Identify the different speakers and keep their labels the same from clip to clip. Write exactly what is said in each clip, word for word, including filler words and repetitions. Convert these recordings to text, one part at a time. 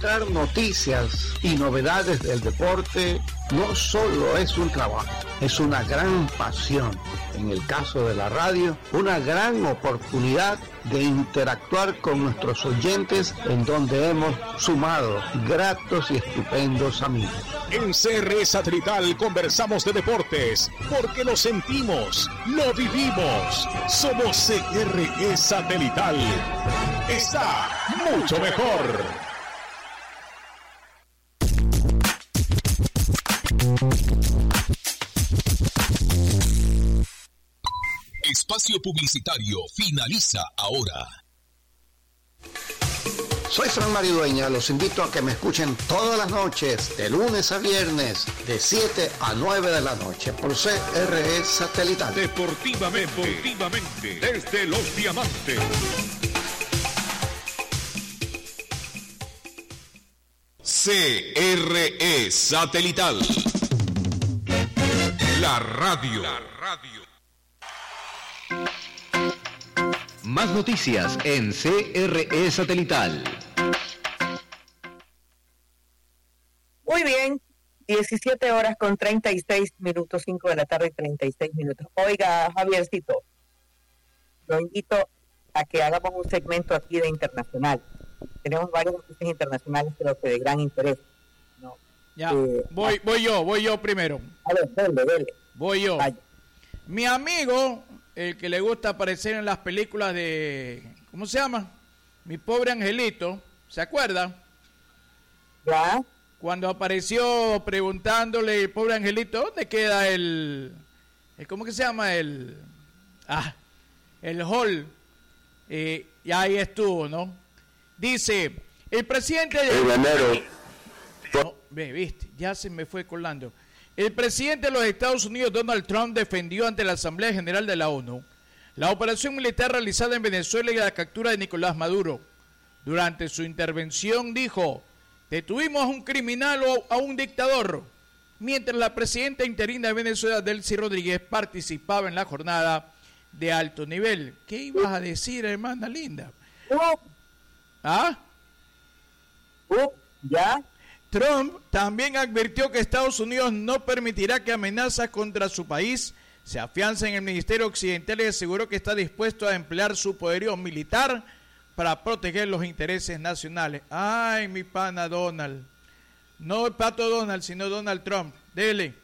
Speaker 1: Suministrar noticias y novedades del deporte no solo es un trabajo, es una gran pasión. En el caso de la radio, una gran oportunidad de interactuar con nuestros oyentes, en donde hemos sumado gratos y estupendos amigos.
Speaker 2: En C R E Satelital conversamos de deportes, porque lo sentimos, lo vivimos. Somos C R E Satelital. Está mucho mejor. Espacio publicitario finaliza ahora.
Speaker 1: Soy Fran Maridueña, los invito a que me escuchen todas las noches, de lunes a viernes, de siete a nueve de la noche, por C R E Satelital.
Speaker 2: Deportivamente, deportivamente, desde los diamantes. C R E Satelital. La radio. La radio.
Speaker 3: Más noticias en C R E Satelital.
Speaker 4: Muy bien, diecisiete horas con treinta y seis minutos, cinco de la tarde y treinta y seis minutos. Oiga, Javiercito, lo invito a que hagamos un segmento aquí de internacional. Tenemos varias noticias internacionales, pero que de gran interés, ¿no?
Speaker 5: Ya,
Speaker 4: eh,
Speaker 5: voy, voy yo, voy yo primero.
Speaker 4: A ver, dele, dele.
Speaker 5: Voy yo.
Speaker 4: Vaya.
Speaker 5: Mi amigo, el que le gusta aparecer en las películas de... ¿Cómo se llama? Mi pobre angelito, ¿se acuerda?
Speaker 4: ¿Ya?
Speaker 5: Cuando apareció preguntándole el pobre angelito, ¿dónde queda el... el ¿cómo que se llama? El... Ah, el hall. Eh, y ahí estuvo, ¿no? Dice, el presidente... De...
Speaker 6: El enero.
Speaker 5: No, ve, viste, ya se me fue colando. El presidente de los Estados Unidos, Donald Trump, defendió ante la Asamblea General de la ONU la operación militar realizada en Venezuela y la captura de Nicolás Maduro. Durante su intervención dijo, detuvimos a un criminal o a un dictador, mientras la presidenta interina de Venezuela, Delcy Rodríguez, participaba en la jornada de alto nivel. ¿Qué ibas a decir, hermana linda? ¿Ah?
Speaker 4: ¿Ya?
Speaker 5: Trump también advirtió que Estados Unidos no permitirá que amenazas contra su país se afiancen en el Ministerio Occidental y aseguró que está dispuesto a emplear su poderío militar para proteger los intereses nacionales. Ay, mi pana Donald. No el pato Donald, sino Donald Trump. Dele.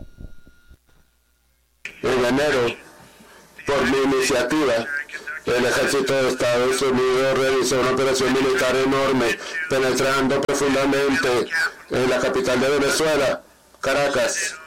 Speaker 6: En enero, por mi iniciativa, el ejército de Estados Unidos realizó una operación militar enorme, penetrando profundamente en la capital de Venezuela, Caracas.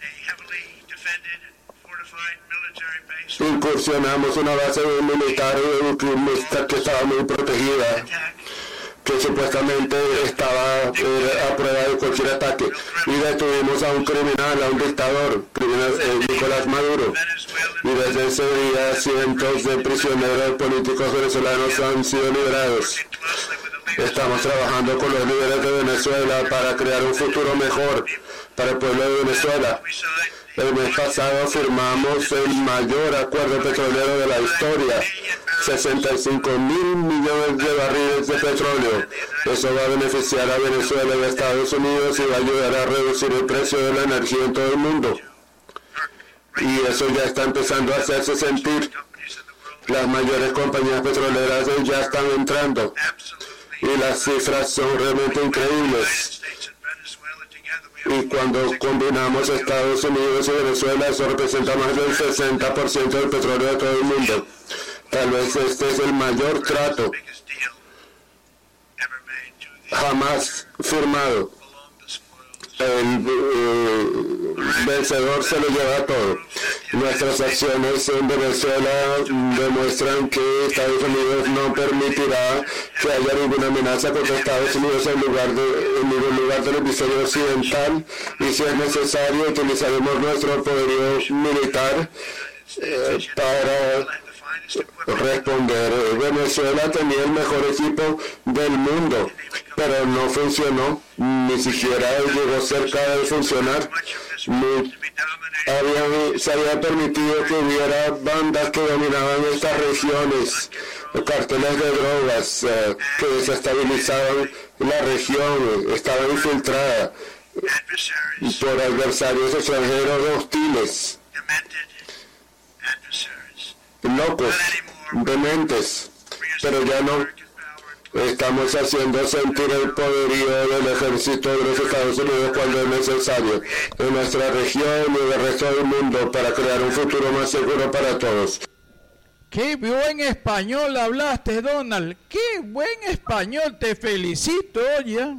Speaker 6: Incursionamos una base militar que estaba muy protegida, que supuestamente estaba eh, a prueba de cualquier ataque, y detuvimos a un criminal, a un dictador, criminal, eh, Nicolás Maduro, y desde ese día cientos de prisioneros políticos venezolanos han sido liberados. Estamos trabajando con los líderes de Venezuela para crear un futuro mejor para el pueblo de Venezuela. El mes pasado firmamos el mayor acuerdo petrolero de la historia, sesenta y cinco mil millones de barriles de petróleo. Eso va a beneficiar a Venezuela y a Estados Unidos y va a ayudar a reducir el precio de la energía en todo el mundo. Y eso ya está empezando a hacerse sentir. Las mayores compañías petroleras ya están entrando y las cifras son realmente increíbles. Y cuando combinamos Estados Unidos y Venezuela, eso representa más del sesenta por ciento del petróleo de todo el mundo. Tal vez este es el mayor trato jamás firmado. El eh, vencedor se lo lleva todo. Nuestras acciones en Venezuela demuestran que Estados Unidos no permitirá que haya ninguna amenaza contra Estados Unidos en lugar de en ningún lugar del hemisferio occidental, y si es necesario utilizaremos nuestro poderío militar eh, para responder. Venezuela tenía el mejor equipo del mundo, pero no funcionó, ni siquiera llegó cerca de funcionar. Ni había, se había permitido que hubiera bandas que dominaban estas regiones, carteles de drogas eh, que desestabilizaban la región, estaba infiltrada por adversarios extranjeros hostiles, locos, dementes, pero ya no. Estamos haciendo sentir el poderío del ejército de los Estados Unidos cuando es necesario en nuestra región y en el resto del mundo para crear un futuro más seguro para todos.
Speaker 5: Qué buen español hablaste, Donald. Qué buen español. Te felicito, oye.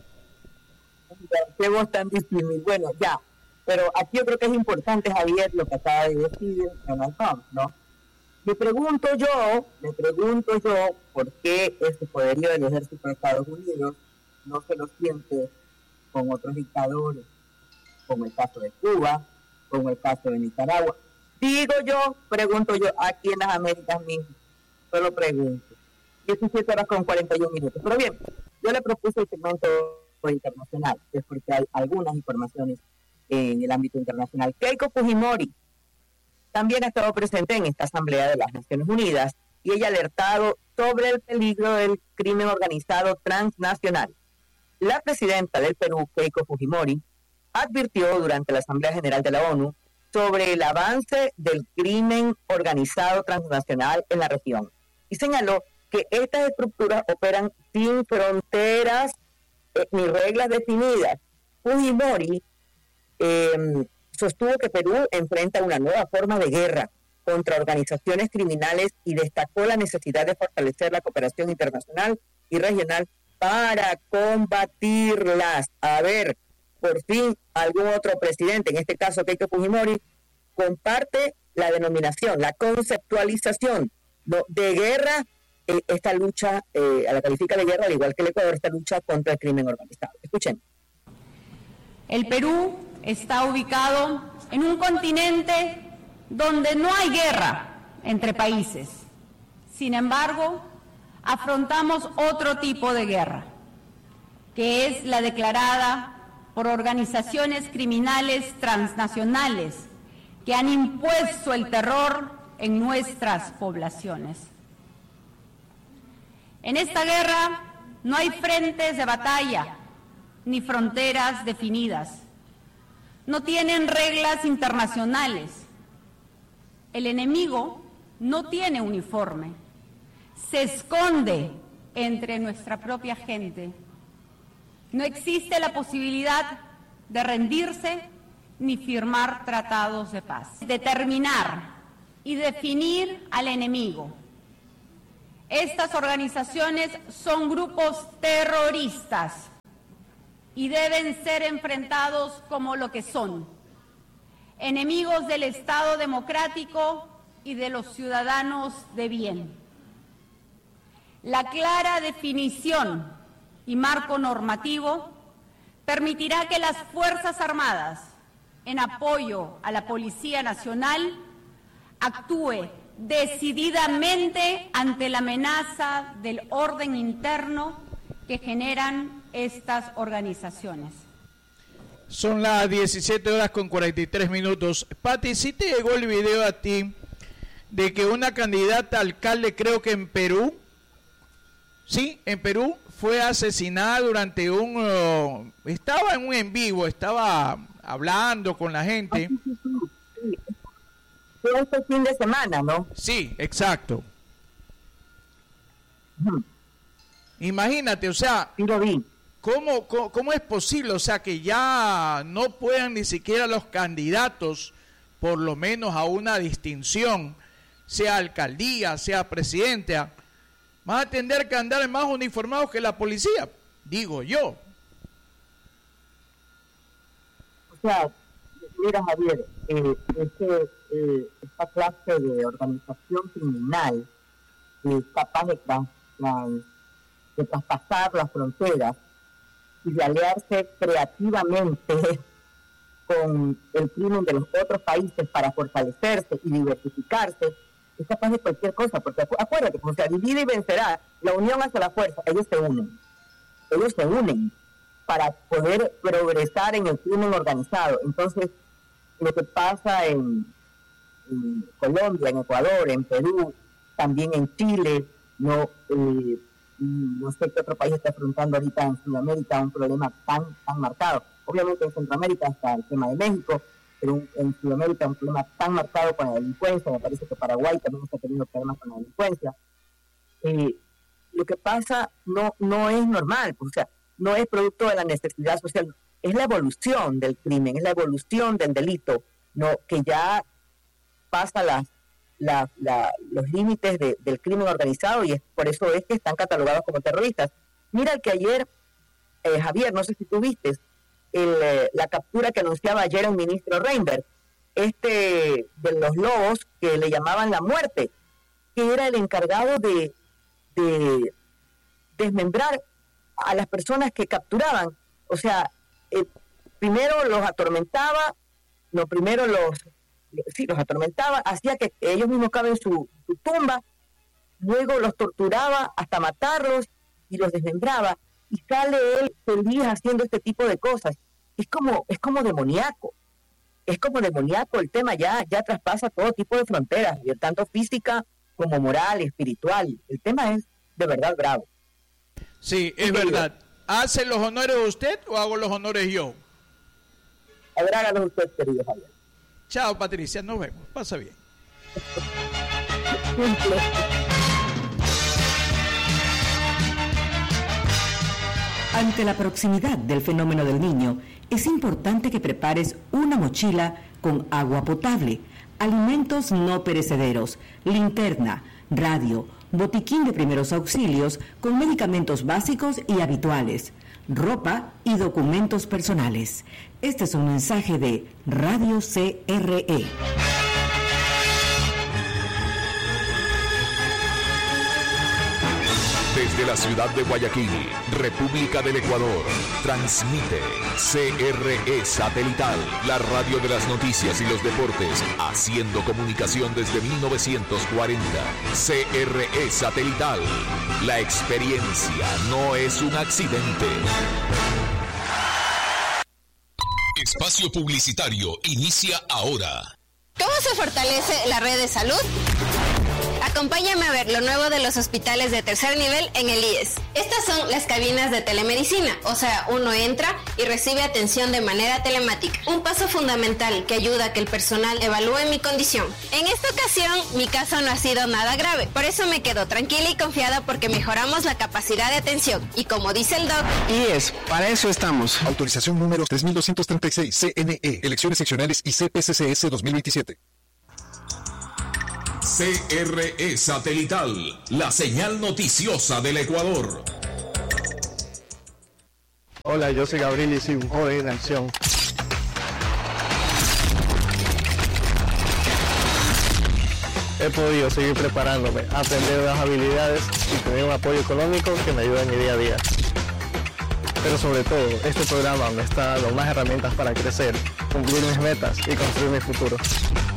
Speaker 4: Qué voz tan difícil. Bueno, ya. Pero aquí yo creo que es importante, Javier, lo que acaba de decir Donald Trump, ¿no? Me pregunto yo, me pregunto yo, ¿por qué este poderío del ejército de Estados Unidos no se lo siente con otros dictadores, como el caso de Cuba, como el caso de Nicaragua? Digo yo, pregunto yo, aquí en las Américas mismas, solo pregunto. diecisiete horas con cuarenta y un minutos. Pero bien, yo le propuse el segmento internacional, es porque hay algunas informaciones en el ámbito internacional. Keiko Fujimori también ha estado presente en esta Asamblea de las Naciones Unidas y ella ha alertado sobre el peligro del crimen organizado transnacional. La presidenta del Perú, Keiko Fujimori, advirtió durante la Asamblea General de la ONU sobre el avance del crimen organizado transnacional en la región y señaló que estas estructuras operan sin fronteras eh, ni reglas definidas. Fujimori eh, sostuvo que Perú enfrenta una nueva forma de guerra contra organizaciones criminales y destacó la necesidad de fortalecer la cooperación internacional y regional para combatirlas. A ver, por fin algún otro presidente, en este caso Keiko Fujimori, comparte la denominación, la conceptualización ¿no? de guerra, eh, esta lucha, eh, a la califica de guerra, al igual que el Ecuador, esta lucha contra el crimen organizado. Escuchen.
Speaker 7: El Perú está ubicado en un continente donde no hay guerra entre países. Sin embargo, afrontamos otro tipo de guerra, que es la declarada por organizaciones criminales transnacionales que han impuesto el terror en nuestras poblaciones. En esta guerra no hay frentes de batalla ni fronteras definidas. No tienen reglas internacionales. El enemigo no tiene uniforme. Se esconde entre nuestra propia gente. No existe la posibilidad de rendirse ni firmar tratados de paz. Determinar y definir al enemigo. Estas organizaciones son grupos terroristas y deben ser enfrentados como lo que son, enemigos del Estado democrático y de los ciudadanos de bien. La clara definición y marco normativo permitirá que las Fuerzas Armadas, en apoyo a la Policía Nacional, actúe decididamente ante la amenaza del orden interno que generan estas organizaciones.
Speaker 5: Son las diecisiete horas con cuarenta y tres minutos. Pati, ¿sí te llegó el video a ti de que una candidata a alcalde, creo que en Perú, sí, en Perú, fue asesinada durante un... Uh, estaba en un en vivo, estaba hablando con la gente.
Speaker 4: Ah, sí, sí, sí. Fue este fin de semana, ¿no?
Speaker 5: Sí, exacto.
Speaker 4: Uh-huh.
Speaker 5: Imagínate, o sea...
Speaker 4: Sí, lo vi.
Speaker 5: ¿Cómo, cómo, ¿Cómo es posible? O sea, que ya no puedan ni siquiera los candidatos, por lo menos a una distinción, sea alcaldía, sea presidenta, van a tener que andar más uniformados que la policía, digo yo.
Speaker 4: O sea, mira, Javier, eh, este, eh, esta clase de organización criminal es capaz de, trans, trans, de traspasar las fronteras y de aliarse creativamente con el crimen de los otros países para fortalecerse y diversificarse, es capaz de cualquier cosa, porque acu- acuérdate, como se divide y vencerá, la unión hace la fuerza, ellos se unen, ellos se unen para poder progresar en el crimen organizado. Entonces, lo que pasa en, en Colombia, en Ecuador, en Perú, también en Chile, No, eh, no sé qué otro país está afrontando ahorita en Sudamérica un problema tan, tan marcado. Obviamente en Centroamérica está el tema de México, pero un, en Sudamérica un problema tan marcado con la delincuencia. Me parece que Paraguay también está teniendo problemas con la delincuencia. Eh, lo que pasa no, no es normal, pues, o sea, no es producto de la necesidad social, es la evolución del crimen, es la evolución del delito, no que ya pasa las, la, la, los límites de, del crimen organizado, y es por eso es que están catalogados como terroristas. Mira que ayer, eh, Javier, no sé si tú viste el, eh, la captura que anunciaba ayer el ministro Reinberg, este de los lobos que le llamaban la muerte, que era el encargado de, de desmembrar a las personas que capturaban. O sea, eh, primero los atormentaba, no, primero los, sí, los atormentaba, hacía que ellos mismos caben en su, su tumba, luego los torturaba hasta matarlos y los desmembraba, y sale él feliz haciendo este tipo de cosas. Es como, es como demoníaco, es como demoníaco, el tema ya, ya traspasa todo tipo de fronteras, tanto física como moral, espiritual. El tema es de verdad bravo.
Speaker 5: Sí, es verdad. ¿Hace los honores usted o hago los honores yo?
Speaker 4: A ver, háganos usted, querido Javier.
Speaker 5: Chao, Patricia, nos vemos. Pasa bien.
Speaker 8: Ante la proximidad del fenómeno del Niño, es importante que prepares una mochila con agua potable, alimentos no perecederos, linterna, radio, botiquín de primeros auxilios con medicamentos básicos y habituales, ropa y documentos personales. Este es un mensaje de Radio C R E.
Speaker 2: Desde la ciudad de Guayaquil, República del Ecuador, transmite C R E Satelital, la radio de las noticias y los deportes, haciendo comunicación desde mil novecientos cuarenta. C R E Satelital, la experiencia no es un accidente. Espacio publicitario inicia ahora.
Speaker 9: ¿Cómo se fortalece la red de salud? Acompáñame a ver lo nuevo de los hospitales de tercer nivel en el I E S. Estas son las cabinas de telemedicina, o sea, uno entra y recibe atención de manera telemática. Un paso fundamental que ayuda a que el personal evalúe mi condición. En esta ocasión, mi caso no ha sido nada grave, por eso me quedo tranquila y confiada porque mejoramos la capacidad de atención. Y como dice el doc...
Speaker 10: I E S, para eso estamos.
Speaker 11: Autorización número tres mil doscientos treinta y seis, C N E, Elecciones Seccionales y C P C C S dos mil veintisiete.
Speaker 2: C R E Satelital, la señal noticiosa del Ecuador.
Speaker 12: Hola, yo soy Gabriel y soy un joven en acción. He podido seguir preparándome, aprender nuevas habilidades y tener un apoyo económico que me ayuda en mi día a día. Pero sobre todo, este programa me está dando más herramientas para crecer, cumplir mis metas y construir mi futuro.